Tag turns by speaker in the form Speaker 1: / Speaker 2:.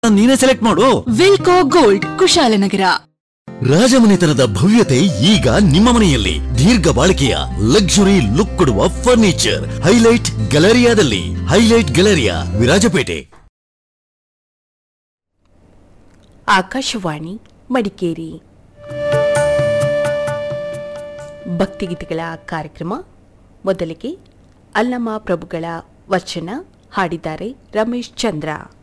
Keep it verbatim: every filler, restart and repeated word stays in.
Speaker 1: ನೀನೇ ಸೆಲೆಕ್ಟ್ ಮಾಡು.
Speaker 2: ವಿಲ್ಕೋ ಗೋಲ್ಡ್, ಕುಶಾಲನಗರ.
Speaker 1: ರಾಜಮನೆತನದ ಭವ್ಯತೆ ಈಗ ನಿಮ್ಮ ಮನೆಯಲ್ಲಿ ದೀರ್ಘ ಬಾಳಿಕೆಯ ಲಕ್ಸುರಿ ಲುಕ್ ಕೊಡುವ furniture highlight ಗ್ಯಾಲರಿಯಾದಲ್ಲಿ. Highlight Galleria, Virajpet.
Speaker 3: Akashvani Madikeri. ಭಕ್ತಿಗೀತೆಗಳ ಕಾರ್ಯಕ್ರಮ. ಮೊದಲಿಗೆ ಅಲ್ಲಮ ಪ್ರಭುಗಳ ವಚನ ಹಾಡಿದ್ದಾರೆ ರಮೇಶ್ ಚಂದ್ರ.